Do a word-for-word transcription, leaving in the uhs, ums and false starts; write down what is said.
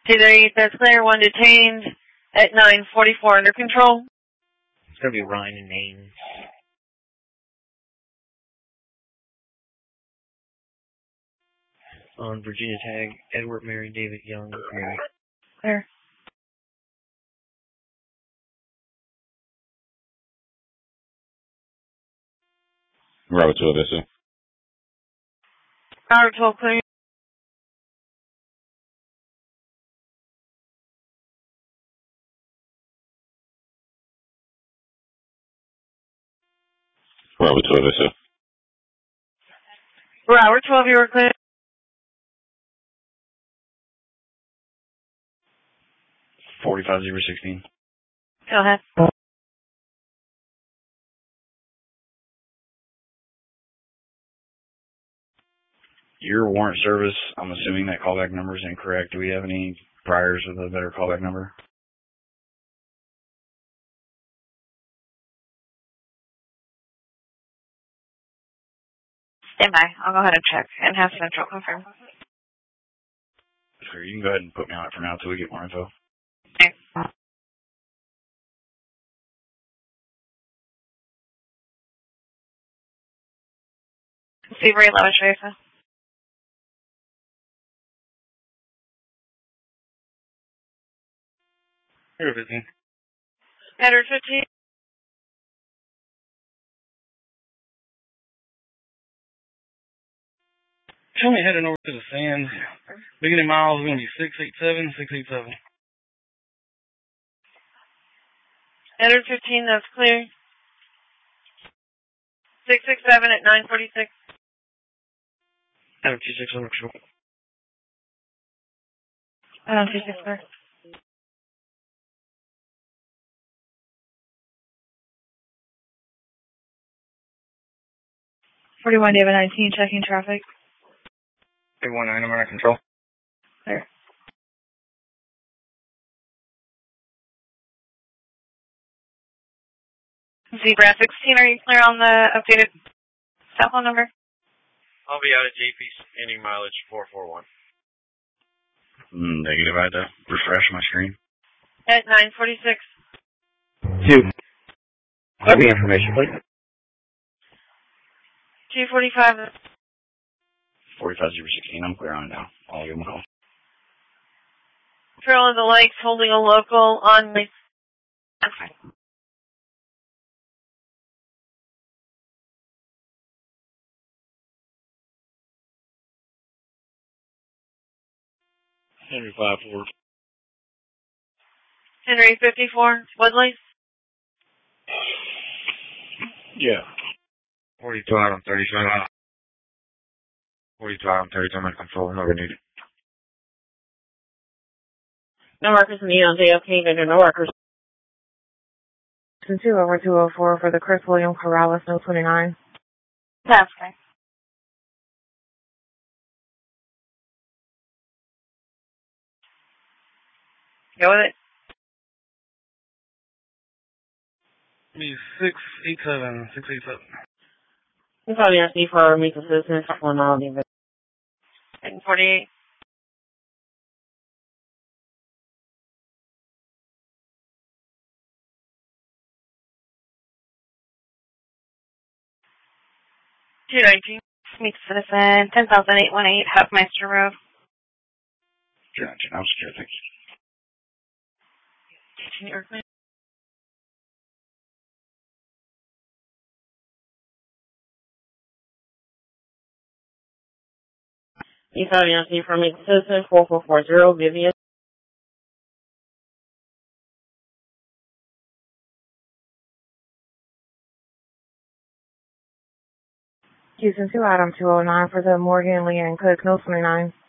two thirty-eight, that's clear. One detained at nine forty-four under control. It's going to be Ryan and Names. On Virginia tag, Edward Mary David Young Mary. Clear. Robert twelve, that's it. Robert twelve, clear. Robert twelve, that's it. Robert twelve, you were clear. forty-five zero sixteen. Go ahead. Your warrant service, I'm assuming that callback number is incorrect. Do we have any priors with a better callback number? Stand by. I'll go ahead and check and have Central confirm. Sure, you can go ahead and put me on it for now until we get more info. Okay. Seabury, La Traisa. Edward fifteen. Edward fifteen. Show me heading over to the Sands. Beginning miles is going to be six eight seven, six eight seven. Edward fifteen, that's clear. six six seven at nine forty-six. Adam two six under control. Adam two six four. forty-one, David nineteen, checking traffic. eight one nine, I'm under control. Clear. Zebra sixteen, are you clear on the updated cell phone number? I'll be out at J P ending mileage four four one. Negative, I had to refresh my screen. At nine forty-six. Two. Have the information, please. two forty-five. forty-five zero sixteen, I'm clear on it now. I'll give them a call. Trail of the Lakes holding a local on the... Okay. Henry five four. Henry fifty-four, Woodley. Yeah. forty-two out on thirty-seven. forty-two out on thirty-seven under control. No need. No workers in the E L J, okay, there are no workers. two over two oh four for the Chris William Corrales, no twenty-nine. That's okay. Go with it. Be six eight seven, six eight seven. You probably asked me for meet assistance one mile, David. forty-eight. two nineteen. Meet citizen, ten thousand eight one eight, Huffmeister Road. two nineteen, I'm secure, thank you. You probably asked me for meet citizen, four four four zero, Vivian. Houston two, Adam two oh nine for the Morgan, Lee, and Cook, no twenty-nine.